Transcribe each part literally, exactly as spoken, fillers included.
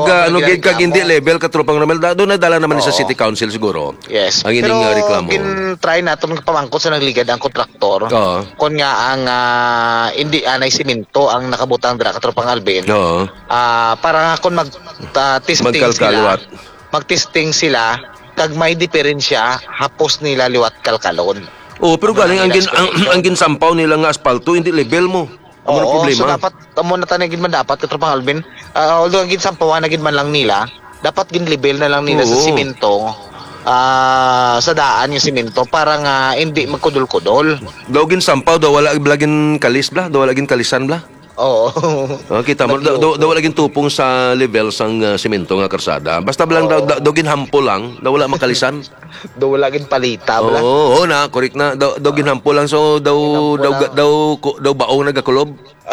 uh, ano gid kag reklamo. hindi level katropang Romel, da- doon nadala naman ni sa Oo. City Council siguro. Yes. Ang ining Pero uh, reklamo. gin-try naton pamangkot sa nagligad ang kontraktor. Oo. Kon nga ang ah, hindi anay siminto ang nakabutang dra katropang Alvin. Oo. Ah, para nga kon mag ah, testing Magkalkalwat. sila. Mag-testing sila kag may diferensya hapos nila liwat kalkalon. Oh, pero galing ang, gin, Ang ang, ang ginsampaw nila nga asfalto hindi level mo. Amo na Oo, problema. so dapat amo na tanigid man dapat katropang Alvin. Ah, although ang ginsampawan na gid man lang nila, dapat gin level na lang nila sa Oo. simento. Ah, sa daan yung simento para nga hindi magkudol-kudol. Daw ginsampaw daw wala blagin kalis bla, daw wala gin kalisan bla. Oo. Oh, kita mo daw daw daw wala gin tupong sa level sang uh, semento nga karsada. Basta lang daw daw, daw ginhampo lang, daw wala makalisan. Do wala gid palita Oo, bala. oo na, correct na. Daw, daw ginhampo lang so daw Ginhampo daw lang. daw ku- daw baong nagakulob.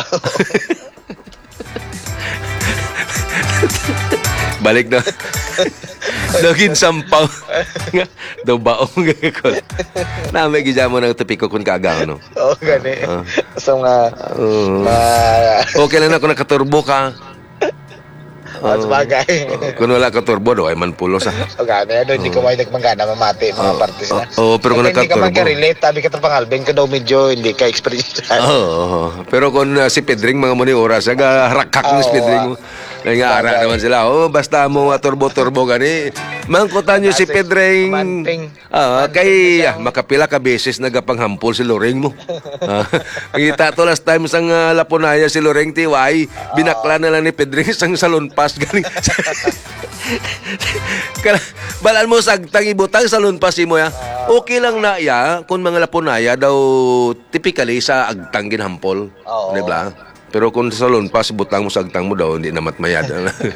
Balik na. Daw ginsampaw. Nga, daw baong nagakulob. Na may gidya mo ng tupiko kun kaagaw no. Oo, gani. Ah. So nga Oo. ma Okay lang na kung nakaturbo ka. uh, sabagay. Kung wala ka turbo daw ay manpulos ah. So gani, ano hindi ko may nagmangana mamati mga Oo. parties na. Oo, pero kung Kaya hindi ka nakaturbo. magka-relate, tabi ka tapang Alvin ka daw medyo hindi ka experience. Oo. oo. Pero kung uh, si Pedring mga muni oras, aga harakak ni si Oo, Pedring. Ay nga ara naman sila. Oh, basta mo uh, turbo-turbo gani. Mangkutan nyo si Kasi, Pedring. manting. Ah, Manting kay siya. ah, makapila ka beses nagapanghampol si Loreng mo. Ah, Kita to last time sang uh, Lapunaya si Loreng Tiway, binakla na lang ni Pedring sang salon pass galing. Kala- Balaan mo sagtang ibutang salon pass mo ya. Okay lang na ya kung mga Lapunaya daw typically sa agtang ginhampol, Oo. di ba? Pero kung sa salon pass butang mo sa agtang mo daw hindi na matmayad.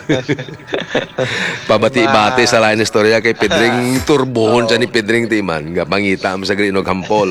Pabati-bati sa lain istorya kay Pedring turbohon sa ni Pedring Timan, gapangita mo sa grinog hampol.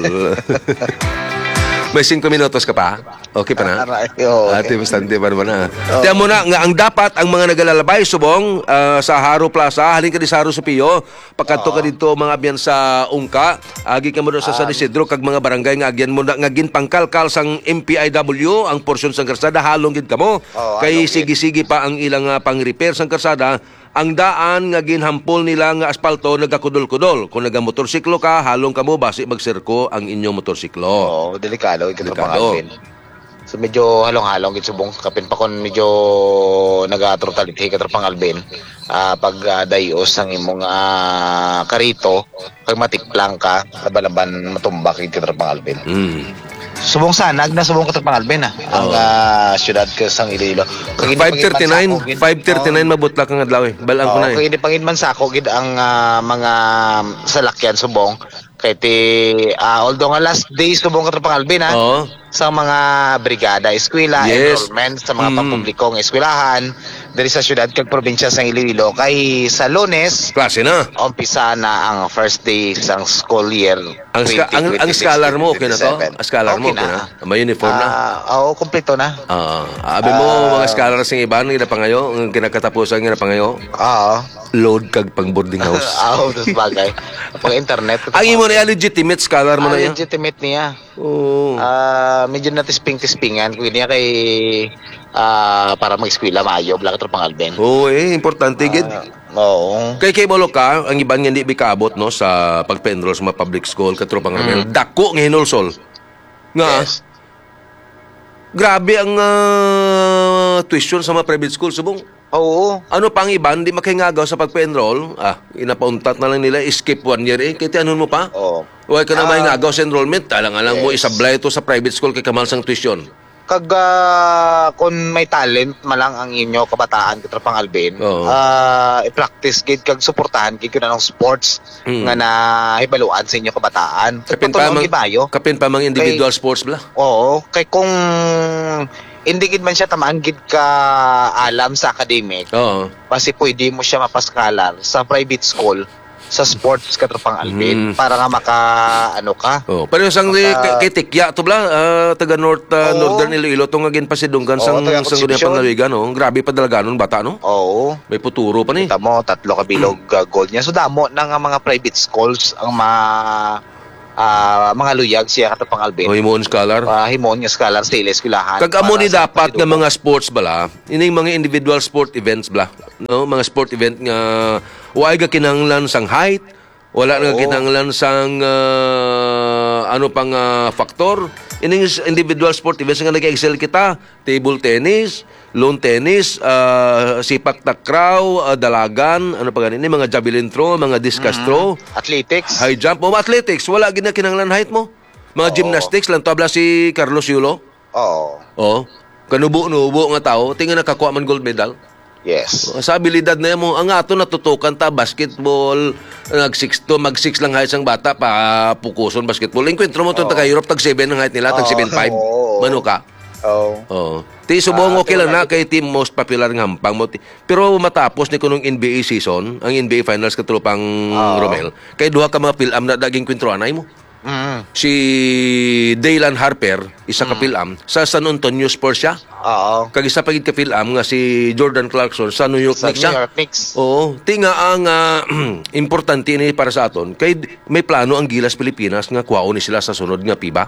May cinco minutos ka pa? Okay pa na? Aray, oo, Ate, okay. bastante pa naman na. Tiyan mo na, nga, ang dapat, ang mga nagalalabay, subong, ah, sa Haro Plaza, halin ka di sa Haro Supio, pagkanto ka dito, mga abyan sa Ungka, agi ka mo doon sa San Isidro, kag mga barangay, nga agyan mo na, nga ginpangkalkal sang M P I W, ang porsyon sang karsada, halong gid ka mo. Oo, Kay halong gid. sige-sige pa ang ilang uh, pang-repair sang karsada, ang daan nga ginhampol nila nga asfalto nagakudol-kudol. Kung nagamotorsiklo ka, halong ka mo basi magsirko ang inyong motorsiklo. Oo, delikado ito Delikado. pang Alvin. So medyo halong-halong gid subong kapin pa kon medyo nagatrotality ka pang Alvin. Ah, pag uh, dayos ang imong ah, karito, pag matiplang ka, laban-laban matumbak gid ka pang Alvin. Mm. Subong sanag na subong ka pang Alvin ah. Ang ah, syudad ka sang Iloilo. Kag hindi five thirty-nine, pangit man sako, five thirty-nine mabutla kang adlaw eh. Balaan ko Oo, na kung eh. hindi pangit man sako gid ang ah, mga salakyan subong kay ti ah, although nga last day subong ka pang Alvin ah. Oo. Sa mga brigada, eskwela, Yes. enrollment sa mga Mm. pampublikong eskwelahan diri sa syudad kag probinsya sa Iloilo kay sa Lunes Klase na. umpisa na ang first day sang school year. Ang, ska, ang, ang scholar mo, okay na to? Ang scholar mo, okay na? May uniform na? Ah, oo, kompleto na. Ah, abi mo, mga scholar sing iban, gina pangayo, ang kinakatapusan gina pangayo, Oo. load kag pang boarding house. Oo, das bagay. Pang internet. Ang imo na yan, legitimate scholar mo Ah, na yan. legitimate niya. Oo. Ah, medyo natisping-tispingan kung niya kay ah para mag-eskwela maayo bla ka pang Alben. Oo eh, importante gid. Ah, oo. Kay kay bolo ka, ang iban nga hindi bikaabot no sa pagpa-enroll sa mga public school katropang Ramel. Dako nga hinulsol. Nga Yes. grabe ang ah, tuition sa mga private school subong. Oo. Ano pang iban di makingagaw sa pagpa-enroll? Ah, inapauntat na lang nila skip one year eh. Kaya ano mo pa? Oo. Huwag ka na Ah, mahingagaw sa enrollment. Talang-alang mo yes. isablay ito sa private school kay kamal sang tuition. Kag ah, kung may talent malang ang inyo kabataan kitra pang Alben, Oo. ah i-practice gid kag suportahan gid na ng sports Mm. nga na hibaluan sa inyo kabataan. Kapin pa mang, gibayo. kapin pa mang individual sports bla. Oo, kay kung hindi gid man siya tamaan gid ka alam sa academic, Oo. kasi pwede mo siya mapaskalar sa private school sa sports katra pang Mm. Alben para nga maka ano ka. Oh, pero sang Baka- kay, kay Tikya to bla, ah, taga North ah, Oo. Northern Iloilo tong agin pasidunggan Oo, sang taga sang Gudyan Concepcion. Panlawigan no. Grabe pa dalaga nun bata no. Oo. May puturo pa ni. Kita mo, tatlo ka bilog uh, gold niya. So, damo na nga mga private schools ang ma ah, mga luyag siya katapang Alvin. O himon scholar. Ah, himon nga scholar sa ila eskwelahan. Kag amo ni para sa dapat nga pagtutulong. mga sports bala, ining mga individual sport events bala, no? Mga sport event nga waay ga kinahanglan sang height, wala nga Oo. kinahanglan sang ah, ano pang ah, faktor. Ining s- individual sport events nga nag-excel kita, table tennis, lawn tennis, ah, sipak takraw, ah, dalagan, ano pa ganin, mga javelin throw, mga discus throw, Athletics. high jump, o athletics, wala gina kinahanglan height mo. Mga Oo. gymnastics lang tabla si Carlos Yulo. Oo. Oh, kanubo-nubo nga tao, tingnan nakakuha man gold medal. Yes. Sa abilidad na mo, ang ato natutukan ta basketball, nag-six to, mag-six lang height sang bata pa pukuson basketball. Enkwentro mo to Oo. taga Europe tag seven ang height nila, tag Oo. seven five. Oo. Mano ka? Oo. Oh. Ti subong Ah, okay lang na wala kay team most popular nga hampang mo. Ti- Pero matapos ni kunong N B A season, ang N B A finals katulupang Oo. Romel, kay duha ka mga film na daging kwentro anay mo. Mm. Si Daylan Harper, isa ka film sa San Antonio Spurs siya. Oo. Kag isa pagid ka film nga si Jordan Clarkson sa New York Sa Knicks New siya. York Knicks. Oo, tinga ang ah, importante ni para sa aton kay may plano ang Gilas Pilipinas nga kuhaon ni sila sa sunod nga FIBA.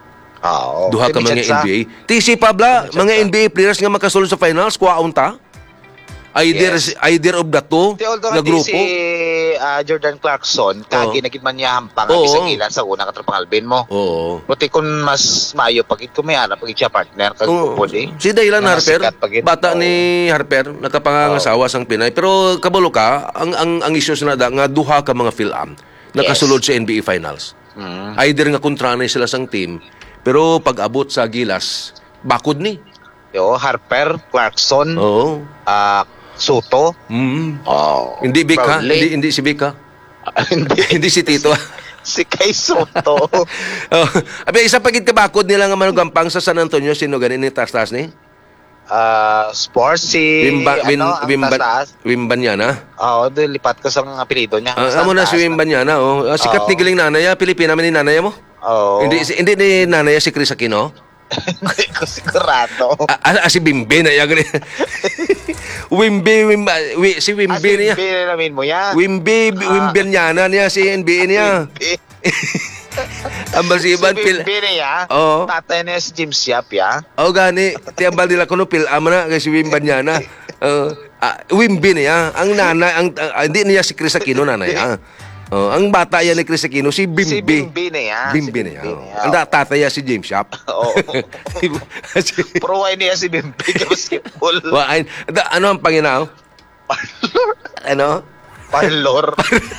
Oo. Duha ka mga N B A. Ti si Pabla, mga N B A players nga makasulod sa finals kuhaon ta. Either Yes. either of the two Ti although nga nga grupo. si ah, Jordan Clarkson, kagi nagit man niya hampang Oo. ang isang ilan sa una katrapang Alvin mo. Oo. Buti kung mas maayo pag ito may hanap pag siya partner kag Oo. pwede. Si Daylan Nga Harper, nasikat pag ito. bata Oo. ni Harper, nakapangangasawa sang Pinay. Pero kabalo ka, ang ang ang issues na da, nga duha ka mga film nakasulod sa N B A Finals. Mm. Either nga kontranay sila sang team, pero pag abot sa Gilas, bakod ni. Yo, Harper, Clarkson, Oo. ah, Soto. Mm. Oh. Hindi Bika, Brownlee. hindi hindi si Bika. Hindi. hindi si Tito. Si Kay Soto. oh, abi isa pagit ka bakod nila nga manugampang sa San Antonio sino ganin ni Tastas ni? Ah, sports si Wimba Win ano, ang Wimban taas. Wimbanyana. Oo, doon lipat ko sa mga apelido niya. Ah, Sa amo na si taas Wimbanyana oh. Ah, sikat Oo. ni giling nanay, Pilipina man ni nanay mo. Oo. Hindi si- hindi ni nanay si Chris Aquino. Hindi ko sigurado. Ah, ah, ah, si Bimbi na yan. Wimbi, Wimba, wi, si Wimbi niya. Wimbi namin mo yan. Wimbi, Ah. Wimbanyana niya si N B A niya. Wimbi. Ang basiban Si pil. Wimbi niya. Oo. Tatay niya si Jim Siap ya. Oh gani, tiambal nila kuno pil ama na kay si Wimbanyana. Uh, ah, Wimbi niya. Ang nana, ang ah, hindi niya si Chris Aquino nanay. Ah. Oh, ang bata yan ni Chris Aquino si Bimbi. Si Bimbi niya. Bimbi Si niya. Bimbi oh. niya. Ang da- tatay niya si James Shop. Oo. Si- Pro why niya si Bimbi sa basketball. Wa- ay- da- ano ang panginaw? Ano? Parlor.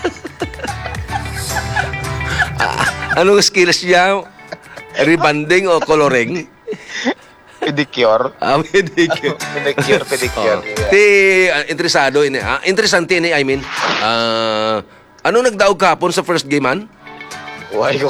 Anong skills niya? Rebanding o coloring? Pedicure. Ah, medicure. Pedicure, pedicure. Oh. Ti ah, interesado ini. Ah, interesante ini I mean. Ah, ano nagdaog kahapon sa first game man? Why ko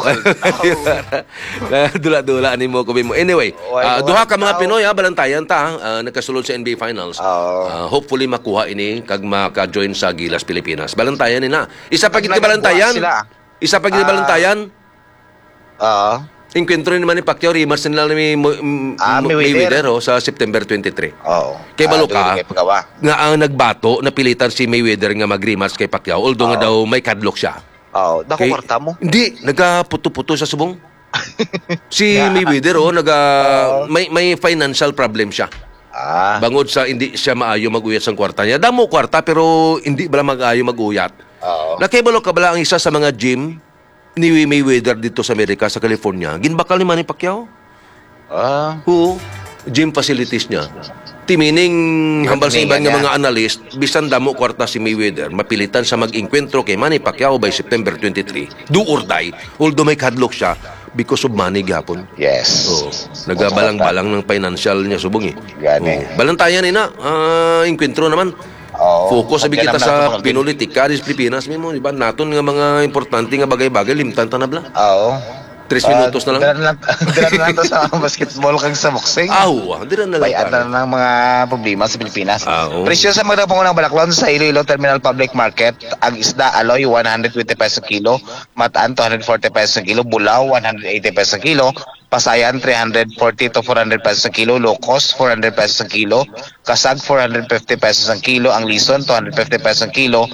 Dula-dula ni mo kubi mo. Anyway, Why, ah, why, duha ka mga now? Pinoy ah, balantayan ta ah, nagkasulod sa N B A Finals. Oo. Ah, hopefully makuha ini kag maka-join sa Gilas Pilipinas. Balantayan ni na. Isa pa gid Pag balantayan. nagbuhat sila. Isa pa gid Ah. balantayan. Oo. Encuentro naman ni Pacquiao rematch nila ni Mo- M- Ah, M- Mayweather. Mayweather oh, sa September twenty-three. Oo. Kay Ah, Baloka, doon kay paggawa. nga ang nagbato, napilitan si Mayweather nga mag-rematch kay Pacquiao. Although nga daw may kadlok siya. Oo. Dako Kay- kwarta mo. Hindi, nagkaputo-puto sa subong. Si Yeah. Mayweather oh, naga, may, may financial problem siya. Ah. Bangod sa hindi siya maayo mag-uyat sa kwarta niya. Damo kwarta pero hindi bala mag-ayo mag-uyat. Oo. Nakibalo ka bala ang isa sa mga gym ni Mayweather dito sa Amerika, sa California. Ginbakal ni Manny Pacquiao. Ah. Oo. Gym facilities niya. Ti meaning hambal sa iban nga niya. mga analyst, bisan damo kwarta si Mayweather, mapilitan sa mag-enkwentro kay Manny Pacquiao by September twenty-three. Do or die. Although may kadlok siya because of money gapon. Yes. Oo. Nagabalang-balang ng financial niya subong eh. Gani. Oo. Balantayan ni na. Ah, enkwentro naman. Oo. Focus sabi kita Pagkalam sa nato mga- pinulitika di Pilipinas mo, di ba? Naton nga mga importante nga bagay-bagay limtan ta na bla. Oo. Tres minutos na lang. Dira na lang, dira na lang to sa basketball kag sa boxing. Aw, dira na lang. Bayan para. na ng mga problema sa Pilipinas. Ah, oo. Presyo sa mga pangunang balaklon sa Iloilo Terminal Public Market, ang isda aloy one hundred twenty pesos kilo, mataan two hundred forty pesos kilo, bulaw one hundred eighty pesos kilo, pasayan three hundred forty to four hundred pesos kilo, locos four hundred pesos kilo, kasag four hundred fifty pesos ang kilo, ang lison two hundred fifty pesos ang kilo,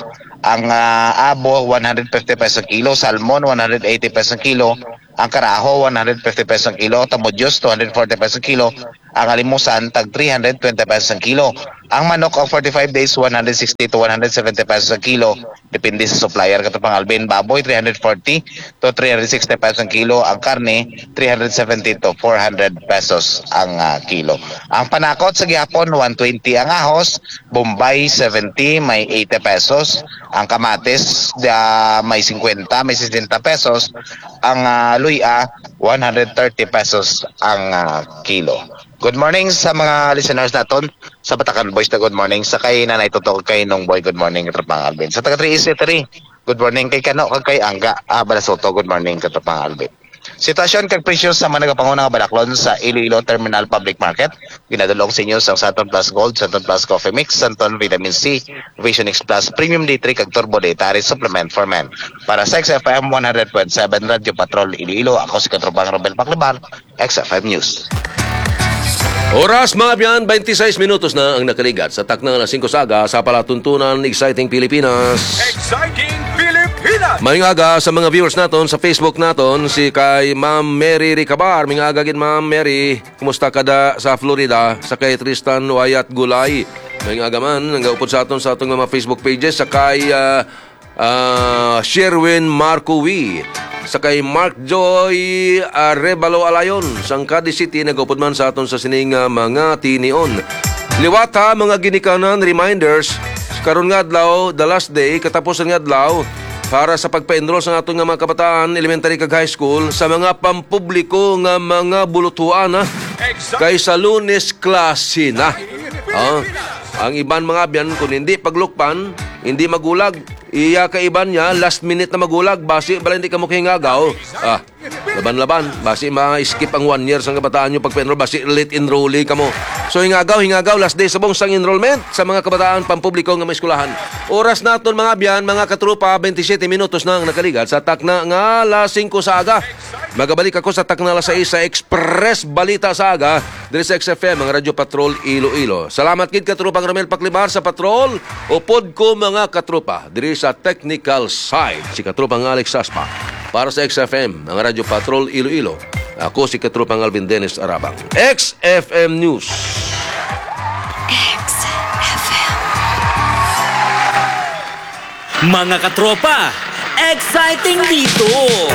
Ang ah, abo, one hundred fifty pesos ang kilo. Salmon, one hundred eighty pesos ang kilo. Ang karaho, one hundred fifty pesos ang kilo. Tamodyos, two hundred forty pesos ang kilo. Ang alimusan, tag three hundred twenty pesos ang kilo. Ang manok of forty-five days, one hundred sixty to one hundred seventy pesos ang kilo. Depende sa supplier. Kato pang Alvin, baboy, three hundred forty to three hundred sixty pesos ang kilo. Ang karne, three hundred seventy to four hundred pesos ang ah, kilo. Ang panakot sa gihapon, one twenty ang ahos. Bombay, seventy, may eighty pesos. Ang kamatis, uh, may fifty, may sixty pesos. Ang uh, luya, one hundred thirty pesos ang uh, kilo. Good morning sa mga listeners naton sa Batakan Boys na good morning. Sa kay Nanay Totoo, kay Nong Boy, good morning, Katapang Alvin. Sa taga three eighty three, good morning kay Kano, kag kay Angga, ah, Balasoto, good morning, Katapang Alvin. Sitwasyon kag presyo sa mga nagapangunang balaklon sa Iloilo Terminal Public Market. Ginadulong sa inyo sa Santon Plus Gold, Santon Plus Coffee Mix, Santon Vitamin C, Vision X Plus, Premium D three kag Turbo Dietary Supplement for Men. Para sa X F M one hundred point seven Radio Patrol Iloilo, ako si Katropang Robel Paclibar, X F M News. Oras mga biyan, twenty-six minutos na ang nakaligat sa takna ng singko saga sa palatuntunan Exciting Pilipinas. Exciting Pilipinas! Mahingaga sa mga viewers naton sa Facebook naton, si kay Ma'am Mary Ricabar. Mahingaga gid Ma'am Mary, kumusta ka da sa Florida? Sa kay Tristan Wayat Gulay. Mahingaga man, nagaupod sa aton sa atong mga Facebook pages. Sa kay uh, uh, Sherwin Marcowi. Sa kay Mark Joy Arevalo Alayon, sang Cadiz City, nagupod man sa aton sa sining uh, mga tinion. Liwata, mga ginikanan, reminders, karon nga adlaw, the last day, katapusan nga adlaw, para sa pagpa-enroll sa atong nga mga kabataan, elementary kag high school, sa mga pampubliko nga mga bulutuan, ha? Kay sa Lunes klase na. Ah, ang iban mga biyan, kung hindi paglukpan, hindi magulag, iya ka iban niya, last minute na magulag, basi bala hindi ka mo hingagaw. Ah, laban-laban, basi ma-skip ang one year sa kabataan nyo pag-enroll, basi late enrollee ka mo. So hingagaw, hingagaw, last day sa bungsang enrollment sa mga kabataan pampubliko nga may eskulahan. Oras naton mga biyan, mga katrupa, twenty-seven minutos na ang nakaligat sa takna nga alas singko sa aga. Magabalik ako sa takna alas sais sa Express Balita sa aga, diri sa X F M, ang Radio Patrol Iloilo. Salamat kid katrupang Romel Paclibar sa patrol. Upod ko mga katrupa, diri sa technical side, si katrupang Alex Saspa. Para sa X F M, ang Radio Patrol Iloilo, ako si katrupang Alvin Dennis Arabang. X F M News. X F M. Mga katropa, exciting dito!